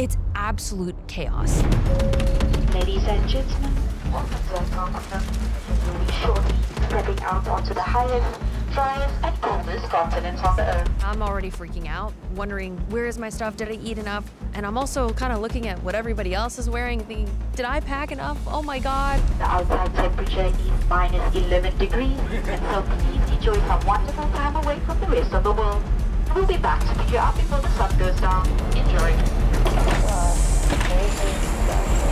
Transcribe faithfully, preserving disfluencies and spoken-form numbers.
It's absolute chaos. Ladies and gentlemen, welcome to our continent. We'll be shortly stepping out onto the highest, driest, and coldest continent on the Earth. I'm already freaking out, wondering where is my stuff? Did I eat enough? And I'm also kind of looking at what everybody else is wearing, thinking, did I pack enough? Oh my God. The outside temperature is minus eleven degrees, and so please enjoy some wonderful time away from the rest of the world. We'll be back to pick you up before the sun goes down. Enjoy.